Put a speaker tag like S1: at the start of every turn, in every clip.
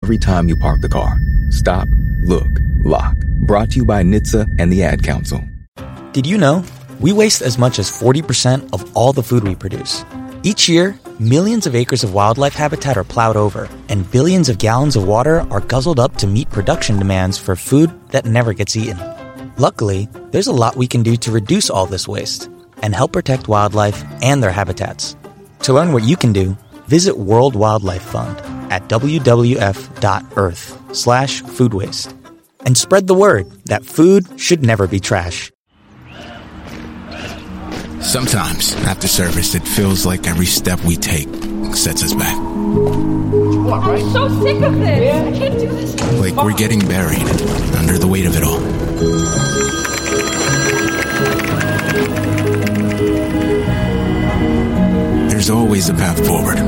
S1: every time you park the car. Stop, look, lock. Brought to you by NHTSA and the Ad Council.
S2: Did you know? We waste as much as 40% of all the food we produce. Each year, millions of acres of wildlife habitat are plowed over, and billions of gallons of water are guzzled up to meet production demands for food that never gets eaten. Luckily, there's a lot we can do to reduce all this waste and help protect wildlife and their habitats. To learn what you can do, visit World Wildlife Fund at wwf.earth/food waste. And spread the word that food should never be trash.
S3: Sometimes, after service, it feels like every step we take sets us back.
S4: I'm so sick of this. I can't do this.
S3: Like we're getting buried under the weight of it all. There's always a path forward.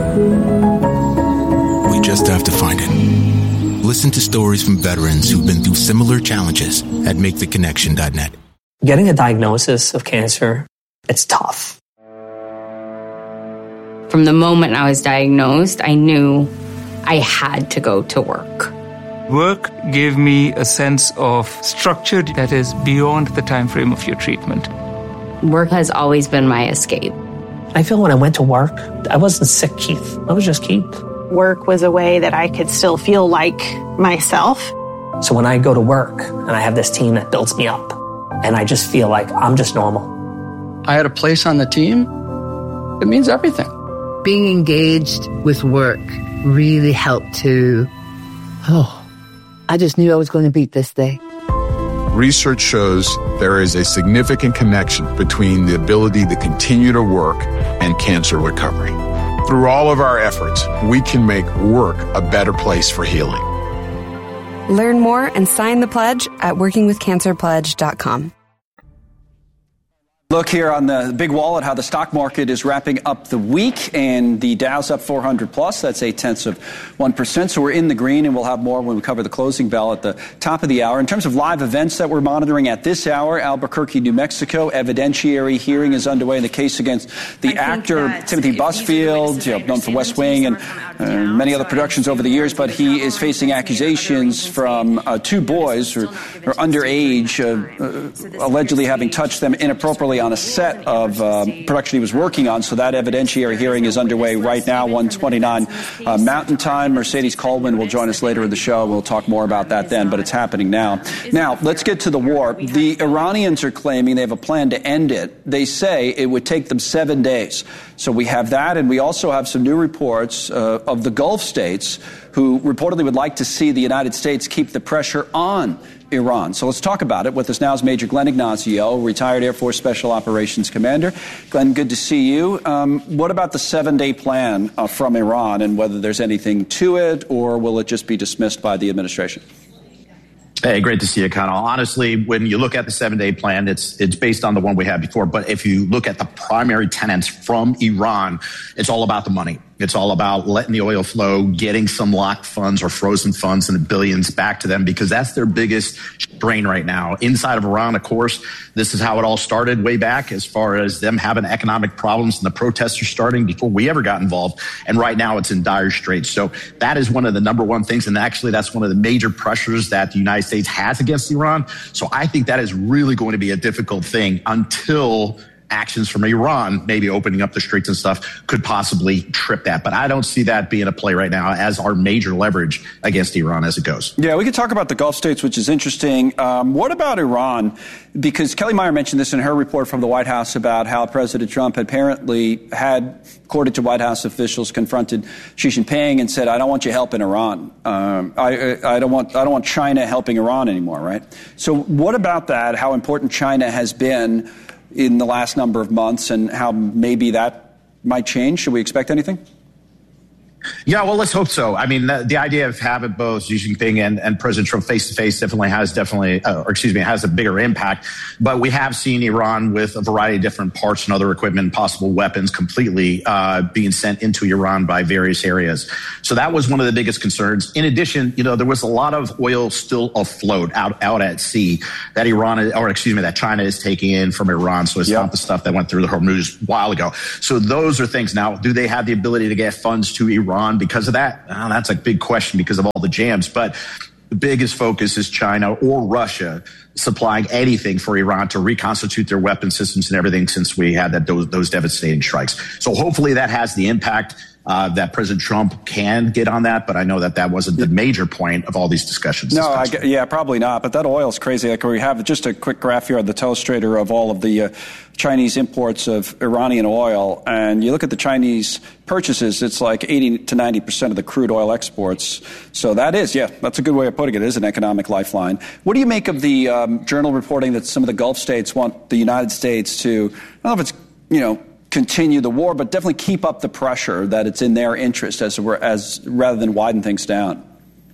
S3: We just have to find it. Listen to stories from veterans who've been through similar challenges at MakeTheConnection.net.
S5: Getting a diagnosis of cancer, it's tough.
S6: From the moment I was diagnosed, I knew I had to go to work.
S7: Work gave me a sense of structure that is beyond the time frame of your treatment.
S6: Work has always been my escape.
S5: I feel when I went to work, I wasn't sick Keith. I was just Keith.
S8: Work was a way that I could still feel like myself.
S5: So when I go to work and I have this team that builds me up, and I just feel like I'm just normal.
S9: I had a place on the team. It means everything.
S10: Being engaged with work really helped to, I just knew I was going to beat this day.
S11: Research shows there is a significant connection between the ability to continue to work and cancer recovery. Through all of our efforts, we can make work a better place for healing.
S12: Learn more and sign the pledge at workingwithcancerpledge.com.
S13: Look here on the big wall at how the stock market is wrapping up the week, and the Dow's up 400 plus. That's 0.8%. So we're in the green, and we'll have more when we cover the closing bell at the top of the hour. In terms of live events that we're monitoring at this hour, Albuquerque, New Mexico, evidentiary hearing is underway in the case against the actor Timothy Busfield, known for West Wing and many other productions over the years. But he is facing accusations from two boys who are underage, allegedly having touched them inappropriately on a set of production he was working on. So that evidentiary hearing is underway right now, 1:29 Mountain Time. Mercedes Coleman will join us later in the show. We'll talk more about that then, but it's happening now. Now, let's get to the war. The Iranians are claiming they have a plan to end it. They say it would take them 7 days. So we have that, and we also have some new reports of the Gulf states who reportedly would like to see the United States keep the pressure on Iran. So let's talk about it. With us now is Major Glenn Ignazio, retired Air Force Special Operations Commander. Glenn, good to see you. What about the 7-day plan from Iran, and whether there's anything to it, or will it just be dismissed by the administration?
S14: Hey, great to see you, Connell. Honestly, when you look at the 7-day plan, it's based on the one we had before. But if you look at the primary tenets from Iran, it's all about the money. It's all about letting the oil flow, getting some locked funds or frozen funds and the billions back to them, because that's their biggest strain right now. Inside of Iran, of course, this is how it all started way back, as far as them having economic problems and the protests are starting before we ever got involved. And right now it's in dire straits. So that is one of the number one things. And actually, that's one of the major pressures that the United States has against Iran. So I think that is really going to be a difficult thing until actions from Iran, maybe opening up the streets and stuff, could possibly trip that. But I don't see that being a play right now as our major leverage against Iran as it goes. Yeah, we could talk about the Gulf states, which is interesting. What about Iran? Because Kelly Meyer mentioned this in her report from the White House about how President Trump apparently had, according to White House officials, confronted Xi Jinping and said, I don't want you helping Iran. I don't want China helping Iran anymore, right? So what about that, how important China has been in the last number of months, and how maybe that might change? Should we expect anything? Yeah, well, let's hope so. I mean, the idea of having both Xi Jinping and President Trump face to face has a bigger impact. But we have seen Iran with a variety of different parts and other equipment, possible weapons, completely being sent into Iran by various areas. So that was one of the biggest concerns. In addition, there was a lot of oil still afloat out at sea that that China is taking in from Iran. So it's not the stuff that went through the Hormuz a while ago. So those are things. Now, do they have the ability to get funds to Iran Iran because of that? That's a big question because of all the jams. But the biggest focus is China or Russia supplying anything for Iran to reconstitute their weapon systems and everything since we had those devastating strikes. So hopefully that has the impact that President Trump can get on that, but I know that wasn't the major point of all these discussions.
S13: No, probably not. But that oil's crazy. Like, we have just a quick graph here on the Telestrator of all of the Chinese imports of Iranian oil, and you look at the Chinese purchases, it's like 80 to 90% of the crude oil exports. So that's a good way of putting it. It is an economic lifeline. What do you make of the journal reporting that some of the Gulf states want the United States to, I don't know if it's, continue the war, but definitely keep up the pressure, that it's in their interest as rather than widen things down?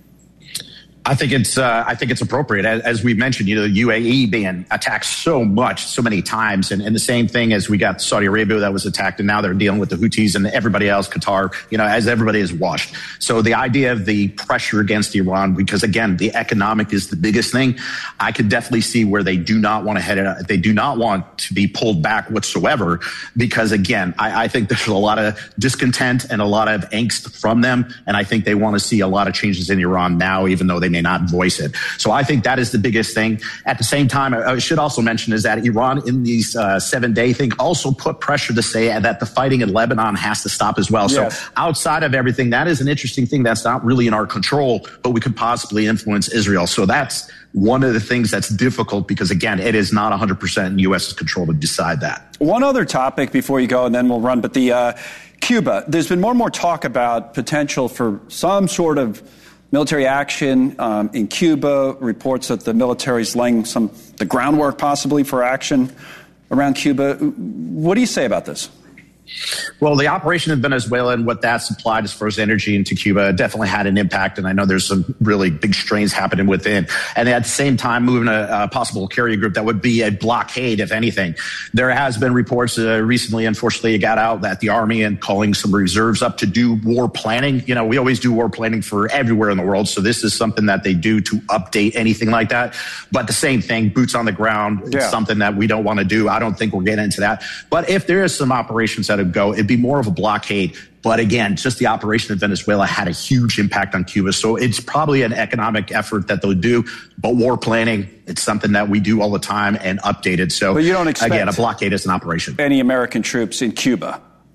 S14: I think it's appropriate. As we mentioned, the UAE being attacked so many times, and the same thing as we got Saudi Arabia that was attacked, and now they're dealing with the Houthis and everybody else, Qatar, as everybody is washed. So the idea of the pressure against Iran, because again, the economic is the biggest thing. I could definitely see where they do not want to head it. They do not want to be pulled back whatsoever, because again, I think there's a lot of discontent and a lot of angst from them, and I think they want to see a lot of changes in Iran now, even though they may not voice it. So I think that is the biggest thing. At the same time, I should also mention is that Iran in these 7-day thing also put pressure to say that the fighting in Lebanon has to stop as well. Yes. So outside of everything, that is an interesting thing that's not really in our control, but we could possibly influence Israel. So that's one of the things that's difficult because, again, it is not 100% in U.S. control to decide that. One other topic before you go, and then we'll run, but the Cuba, there's been more and more talk about potential for some sort of military action in Cuba, reports that the military is laying the groundwork possibly for action around Cuba. What do you say about this? Well, the operation in Venezuela and what that supplied as far as energy into Cuba definitely had an impact. And I know there's some really big strains happening within. And at the same time, moving a possible carrier group that would be a blockade, if anything. There has been reports recently, unfortunately, it got out that the Army and calling some reserves up to do war planning. We always do war planning for everywhere in the world. So this is something that they do to update anything like that. But the same thing, boots on the ground, it's something that we don't want to do. I don't think we're getting into that. But if there is some operations that go, it'd be more of a blockade. But again, just the operation in Venezuela had a huge impact on Cuba. So it's probably an economic effort that they'll do. But war planning, it's something that we do all the time and update it. So but you don't expect, again, a blockade is an operation. Any American troops in Cuba?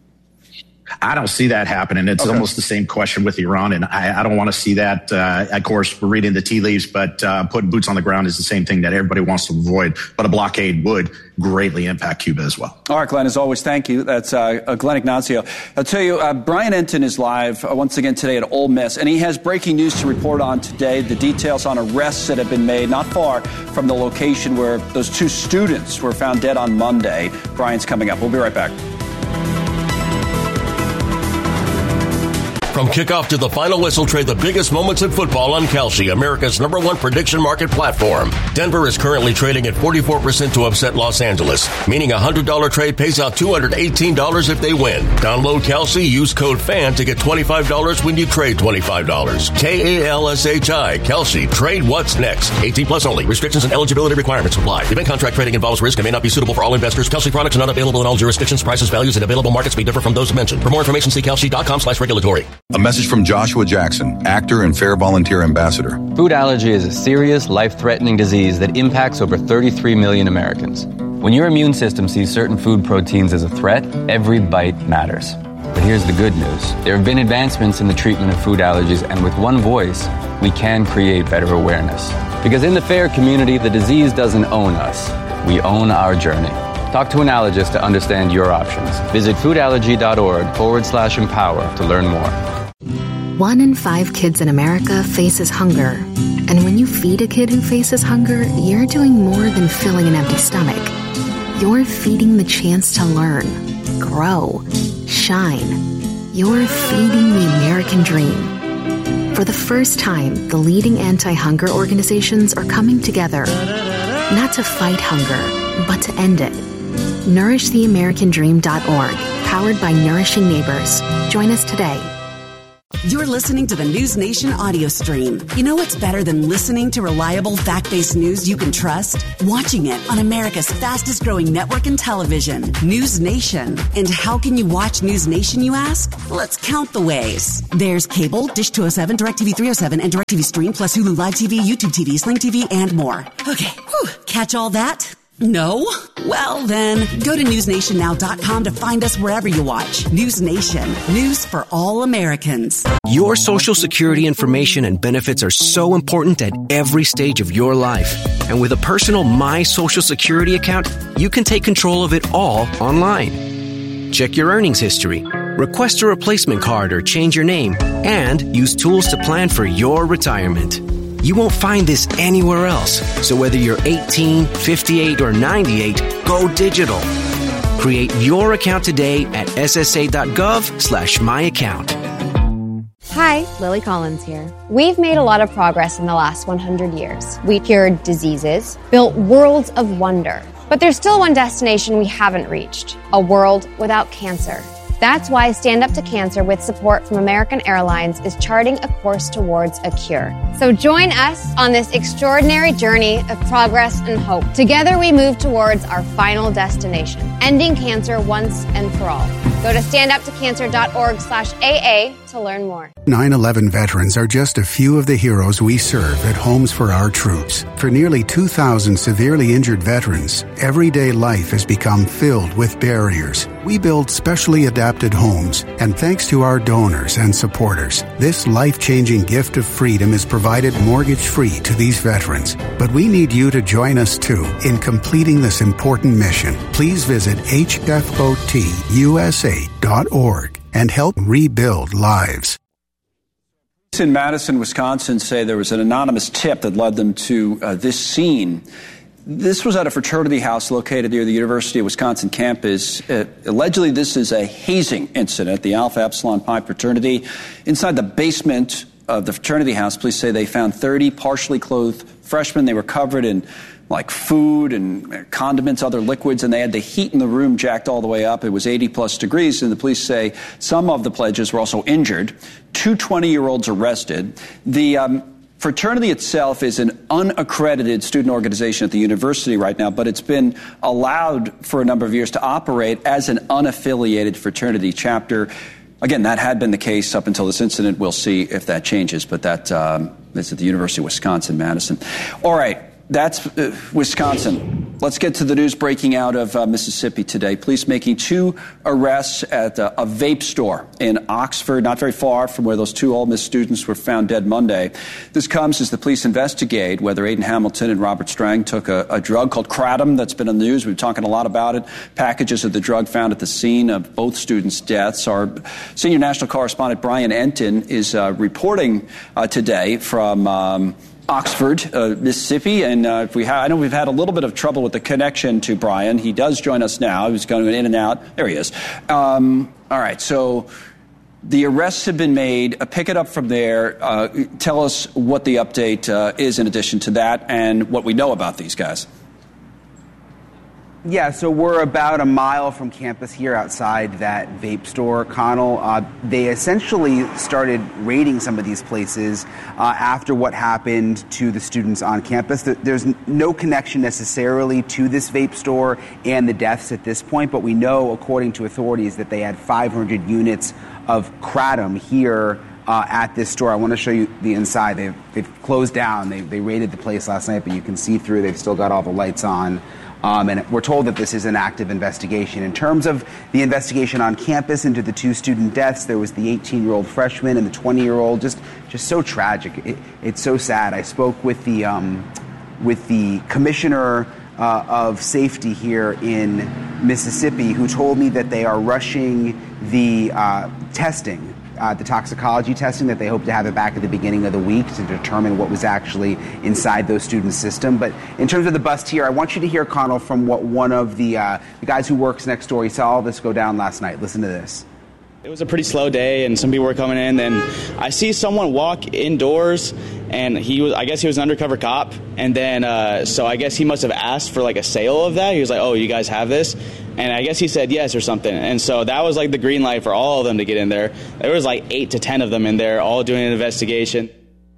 S14: I don't see that happening. It's almost the same question with Iran, and I don't want to see that. Of course, we're reading the tea leaves, but putting boots on the ground is the same thing that everybody wants to avoid. But a blockade would greatly impact Cuba as well. All right, Glenn, as always, thank you. That's Glenn Ignacio. I'll tell you, Brian Enton is live once again today at Ole Miss, and he has breaking news to report on today, the details on arrests that have been made not far from the location where those 2 students were found dead on Monday. Brian's coming up. We'll be right back.
S15: From kickoff to the final whistle, trade the biggest moments in football on Kalshi, America's #1 prediction market platform. Denver is currently trading at 44% to upset Los Angeles, meaning a $100 trade pays out $218 if they win. Download Kalshi, use code FAN to get $25 when you trade $25. KALSHI, Kalshi, trade what's next. 18 plus only. Restrictions and eligibility requirements apply. Event contract trading involves risk and may not be suitable for all investors. Kalshi products are not available in all jurisdictions. Prices, values, and available markets may differ from those mentioned. For more information, see kalshi.com/regulatory.
S16: A message from Joshua Jackson, actor and Fair Volunteer Ambassador.
S17: Food allergy is a serious, life-threatening disease that impacts over 33 million Americans. When your immune system sees certain food proteins as a threat, every bite matters. But here's the good news. There have been advancements in the treatment of food allergies, and with one voice, we can create better awareness. Because in the FAIR community, the disease doesn't own us. We own our journey. Talk to an allergist to understand your options. Visit foodallergy.org/empower to learn more.
S18: 1 in 5 kids in America faces hunger. And when you feed a kid who faces hunger, you're doing more than filling an empty stomach. You're feeding the chance to learn, grow, shine. You're feeding the American dream. For the first time, the leading anti-hunger organizations are coming together, not to fight hunger, but to end it. NourishTheAmericanDream.org, powered by Nourishing Neighbors. Join us today.
S19: You're listening to the News Nation audio stream. You know what's better than listening to reliable, fact-based news you can trust? Watching it on America's fastest-growing network in television, News Nation. And how can you watch News Nation, you ask? Let's count the ways. There's cable, Dish 207, DirecTV 307, and DirecTV Stream, plus Hulu Live TV, YouTube TV, Sling TV, and more. Okay, catch all that? No? Well, then, go to newsnationnow.com to find us wherever you watch. News Nation. News for all Americans.
S20: Your Social Security information and benefits are so important at every stage of your life. And with a personal My Social Security account, you can take control of it all online. Check your earnings history, request a replacement card or change your name, and use tools to plan for your retirement. You won't find this anywhere else. So whether you're 18, 58, or 98, go digital. Create your account today at ssa.gov/myaccount.
S21: Hi, Lily Collins here. We've made a lot of progress in the last 100 years. We cured diseases, built worlds of wonder. But there's still one destination we haven't reached, a world without cancer. That's why Stand Up to Cancer, with support from American Airlines, is charting a course towards a cure. So join us on this extraordinary journey of progress and hope. Together we move towards our final destination, ending cancer once and for all. Go to standuptocancer.org/AA to learn more.
S22: 9/11 veterans are just a few of the heroes we serve at Homes for Our Troops. For nearly 2,000 severely injured veterans, everyday life has become filled with barriers. We build specially adapted homes, and thanks to our donors and supporters, this life-changing gift of freedom is provided mortgage-free to these veterans. But we need you to join us, too, in completing this important mission. Please visit hfotusa.org and help rebuild lives.
S13: In Madison, Wisconsin, say there was an anonymous tip that led them to this scene. This was at a fraternity house located near the University of Wisconsin campus. Allegedly, this is a hazing incident, the Alpha Epsilon Pi fraternity. Inside the basement of the fraternity house, police say they found 30 partially clothed freshmen. They were covered in like food and condiments, other liquids, and they had the heat in the room jacked all the way up. It was 80-plus degrees, and the police say some of the pledges were also injured. 2 20-year-olds arrested. The fraternity itself is an unaccredited student organization at the university right now, but it's been allowed for a number of years to operate as an unaffiliated fraternity chapter. Again, that had been the case up until this incident. We'll see if that changes, but that's at the University of Wisconsin-Madison. All right. That's Wisconsin. Let's get to the news breaking out of Mississippi today. Police making 2 arrests at a vape store in Oxford, not very far from where those 2 Ole Miss students were found dead Monday. This comes as the police investigate whether Aiden Hamilton and Robert Strang took a drug called Kratom that's been in the news. We've been talking a lot about it. Packages of the drug found at the scene of both students' deaths. Our senior national correspondent Brian Enton is reporting today from Oxford, Mississippi, and I know we've had a little bit of trouble with the connection to Brian. He does join us now. He's going in and out. There he is. All right, so the arrests have been made. Pick it up from there. Tell us what the update is in addition to that and what we know about these guys.
S23: Yeah, so we're about a mile from campus here outside that vape store, Connell. They essentially started raiding some of these places after what happened to the students on campus. There's no connection necessarily to this vape store and the deaths at this point, but we know, according to authorities, that they had 500 units of Kratom here at this store. I want to show you the inside. They've closed down. They raided the place last night, but you can see through. They've still got all the lights on. And we're told that this is an active investigation. In terms of the investigation on campus into the 2 student deaths, there was the 18-year-old freshman and the 20-year-old. Just so tragic. It's so sad. I spoke with the commissioner of safety here in Mississippi, who told me that they are rushing the testing. The toxicology testing, that they hope to have it back at the beginning of the week to determine what was actually inside those students' system. But in terms of the bust here, I want you to hear, Connell, from what one of the guys who works next door, he saw all this go down last night. Listen to this.
S1: It was a pretty slow day, and some people were coming in. Then I see someone walk indoors, and I guess he was an undercover cop. And then, so I guess he must have asked for like a sale of that. He was like, "Oh, you guys have this?" And I guess he said yes or something. And so that was like the green light for all of them to get in there. There was like 8 to 10 of them in there, all doing an investigation.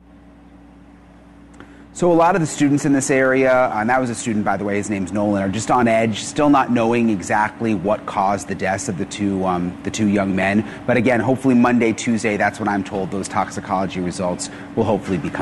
S23: So a lot of the students in this area, and that was a student, by the way, his name's Nolan, are just on edge, still not knowing exactly what caused the deaths of the two young men. But again, hopefully Monday, Tuesday, that's when I'm told those toxicology results will hopefully be coming.